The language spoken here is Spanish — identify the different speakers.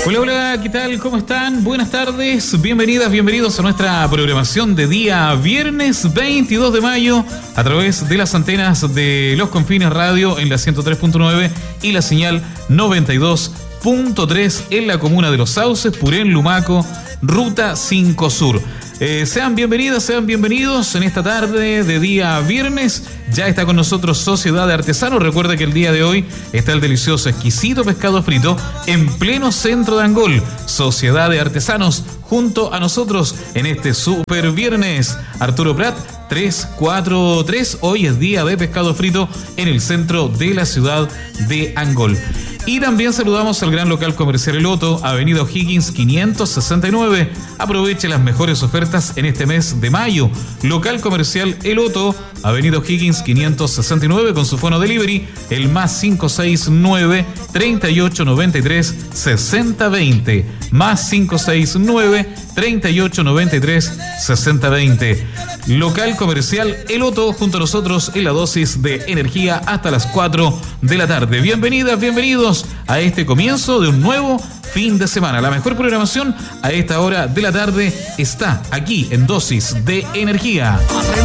Speaker 1: Hola, hola, ¿qué tal? ¿Cómo están? Buenas tardes, bienvenidas, bienvenidos a nuestra programación de día viernes 22 de mayo a través de las antenas de Los Confines Radio en la 103.9 y la señal 92.3 en la comuna de Los Sauces, Purén, Lumaco, Ruta 5 Sur. Sean bienvenidas, sean bienvenidos en esta tarde de día viernes. Ya está con nosotros Sociedad de Artesanos. Recuerde que el día de hoy está el delicioso, exquisito pescado frito en pleno centro de Angol. Sociedad de Artesanos junto a nosotros en este super viernes. Arturo Prat 343. Hoy es día de pescado frito en el centro de la ciudad de Angol. Y también saludamos al gran local comercial El Otto, Avenida O'Higgins 569. Aproveche las mejores ofertas en este mes de mayo. Local comercial El Otto, Avenida O'Higgins 569 con su fono delivery, el más 569 3893 6020. Más 569 3893 6020. Local comercial El Otto, junto a nosotros en la dosis de energía hasta las 4 de la tarde. Bienvenidas, bienvenidos a este comienzo de un nuevo fin de semana. La mejor programación a esta hora de la tarde está aquí en Dosis de Energía.